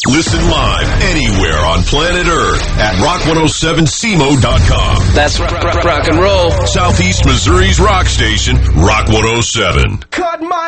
Listen live anywhere on planet Earth at rock107cmo.com. That's rock and roll. Southeast Missouri's rock station, Rock 107. Cut my